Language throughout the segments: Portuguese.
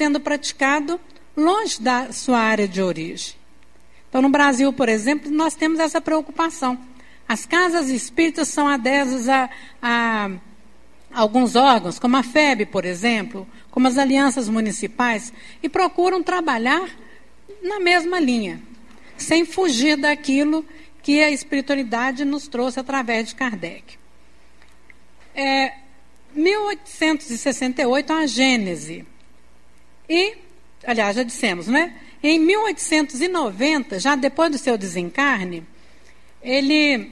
sendo praticado longe da sua área de origem. Então, no Brasil, por exemplo, nós temos essa preocupação. As casas espíritas são adesas a alguns órgãos, como a FEB, por exemplo, como as alianças municipais, e procuram trabalhar na mesma linha, sem fugir daquilo que a espiritualidade nos trouxe através de Kardec. 1868, a Gênese. E, aliás, já dissemos, né? Em 1890, já depois do seu desencarne, ele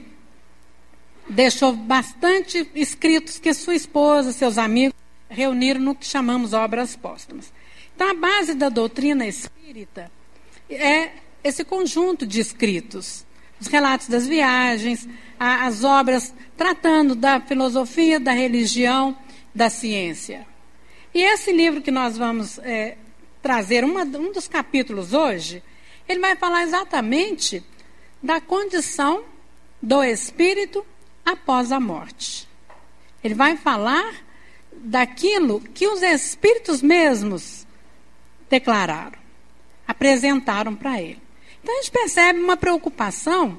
deixou bastante escritos que sua esposa, seus amigos, reuniram no que chamamos obras póstumas. Então, a base da doutrina espírita é esse conjunto de escritos, os relatos das viagens, as obras tratando da filosofia, da religião, da ciência. E esse livro que nós vamos trazer, um dos capítulos hoje, ele vai falar exatamente da condição do espírito após a morte. Ele vai falar daquilo que os espíritos mesmos declararam, apresentaram para ele. Então a gente percebe uma preocupação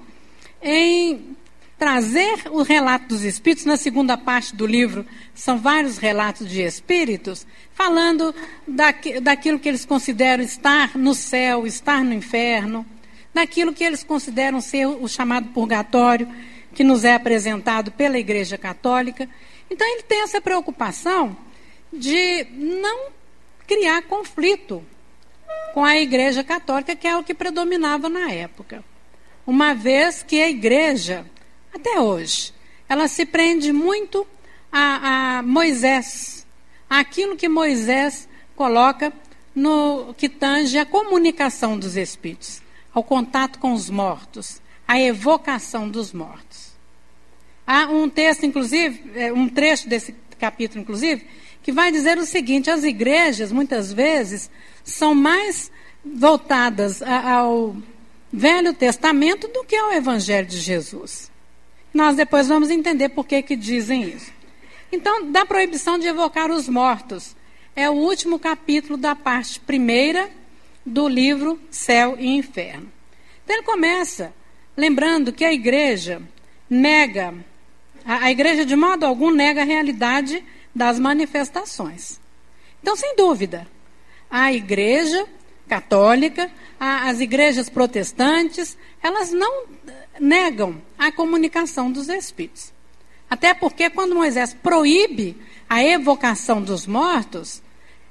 em trazer o relato dos espíritos. Na segunda parte do livro são vários relatos de espíritos, falando daquilo que eles consideram estar no céu, estar no inferno, daquilo que eles consideram ser o chamado purgatório, que nos é apresentado pela Igreja Católica. Então ele tem essa preocupação de não criar conflito com a Igreja Católica, que é o que predominava na época. Uma vez que a Igreja, até hoje, ela se prende muito a Moisés, aquilo que Moisés coloca no que tange a comunicação dos espíritos, ao contato com os mortos, a evocação dos mortos. Há um texto, inclusive, um trecho desse capítulo, inclusive, que vai dizer o seguinte: as igrejas, muitas vezes, são mais voltadas ao Velho Testamento do que ao Evangelho de Jesus. Nós depois vamos entender por que dizem isso. Então, da proibição de evocar os mortos, é o último capítulo da parte primeira do livro Céu e Inferno. Então ele começa lembrando que a igreja nega, a igreja de modo algum nega a realidade das manifestações. Então, sem dúvida, a igreja católica, as igrejas protestantes, elas não negam a comunicação dos espíritos. Até porque quando Moisés proíbe a evocação dos mortos,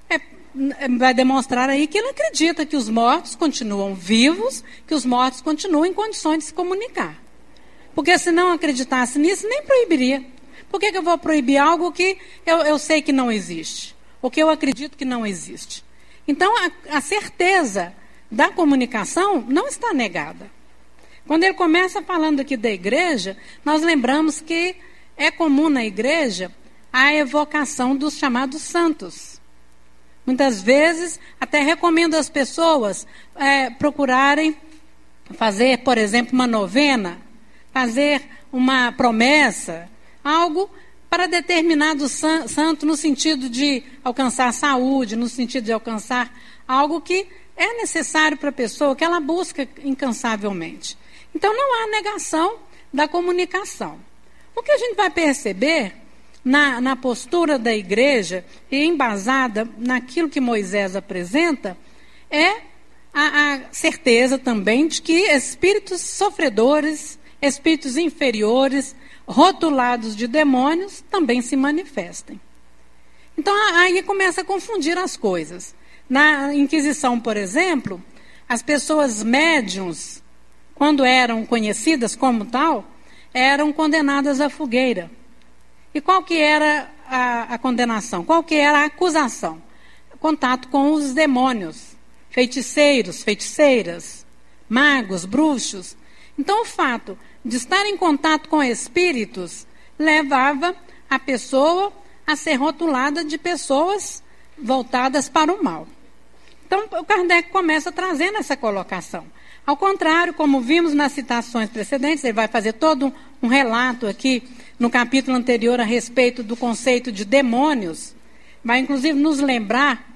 vai demonstrar aí que ele acredita que os mortos continuam vivos, que os mortos continuam em condições de se comunicar. Porque se não acreditasse nisso, nem proibiria. Por que eu vou proibir algo que eu sei que não existe? Ou que eu acredito que não existe? Então, a certeza da comunicação não está negada. Quando ele começa falando aqui da igreja, nós lembramos que é comum na igreja a evocação dos chamados santos. Muitas vezes, até recomendo às pessoas procurarem fazer, por exemplo, uma novena, fazer uma promessa, algo para determinado santo, no sentido de alcançar saúde, no sentido de alcançar algo que é necessário para a pessoa, que ela busca incansavelmente. Então, não há negação da comunicação. O que a gente vai perceber na postura da igreja, e embasada naquilo que Moisés apresenta, é a certeza também de que espíritos sofredores, espíritos inferiores, rotulados de demônios, também se manifestem. Então, aí começa a confundir as coisas. Na Inquisição, por exemplo, as pessoas médiuns, quando eram conhecidas como tal, eram condenadas à fogueira. E qual que era a condenação? Qual que era a acusação? Contato com os demônios, feiticeiros, feiticeiras, magos, bruxos. Então, o fato de estar em contato com espíritos levava a pessoa a ser rotulada de pessoas voltadas para o mal. Então, o Kardec começa trazendo essa colocação. Ao contrário, como vimos nas citações precedentes, ele vai fazer todo um relato aqui no capítulo anterior a respeito do conceito de demônios, vai inclusive nos lembrar